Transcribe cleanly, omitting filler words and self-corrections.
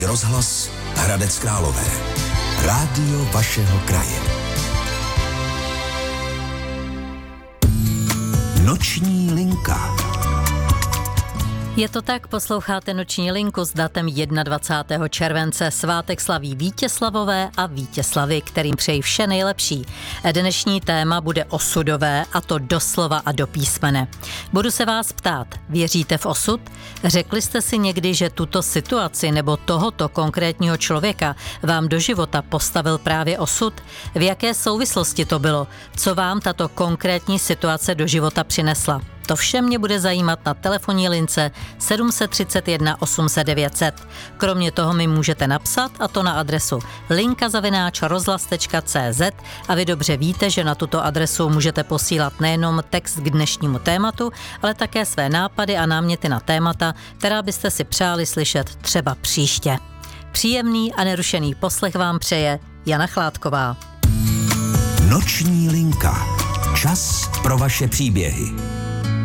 Rozhlas Hradec Králové. Rádio vašeho kraje. Noční linka. Je to tak, posloucháte Noční linku s datem 21. července. Svátek slaví Vítězslavové a Vítězslavy, kterým přeji vše nejlepší. Dnešní téma bude osudové, a to doslova a do písmene. Budu se vás ptát, věříte v osud? Řekli jste si někdy, že tuto situaci nebo tohoto konkrétního člověka vám do života postavil právě osud? V jaké souvislosti to bylo? Co vám tato konkrétní situace do života přinesla? To vše mě bude zajímat na telefonní lince 731 800 900. Kromě toho mi můžete napsat, a to na adresu linka@rozhlas.cz, a vy dobře víte, že na tuto adresu můžete posílat nejenom text k dnešnímu tématu, ale také své nápady a náměty na témata, která byste si přáli slyšet třeba příště. Příjemný a nerušený poslech vám přeje Jana Chládková. Noční linka. Čas pro vaše příběhy.